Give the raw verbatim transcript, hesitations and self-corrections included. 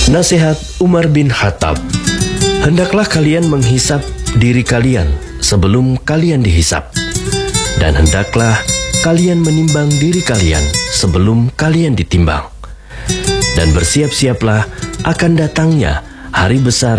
Nasihat Umar bin Khattab. Hendaklah kalian menghisap diri kalian sebelum kalian dihisap, dan hendaklah kalian menimbang diri kalian sebelum kalian ditimbang. Dan bersiap-siaplah akan datangnya hari besar